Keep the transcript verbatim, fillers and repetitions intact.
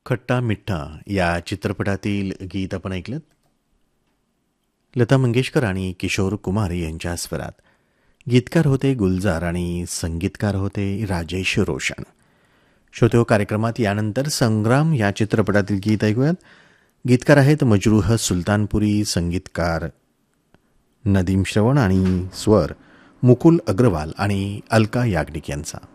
खट्टा मिठ्ठा या चित्रपटातील गीत आपण ऐकलं. लता मंगेशकर आणि किशोर कुमार यांच्या स्वरात. गीतकार होते गुलजार आणि संगीतकार होते राजेश रोशन. श्रोते हो, कार्यक्रमात यानंतर संग्राम या चित्रपटातील गीत ऐकूयात. गीतकार आहेत मजरूह सुलतानपुरी, संगीतकार नदीम श्रवण आणि स्वर मुकुल अग्रवाल आणि अलका याग्निक यांचा.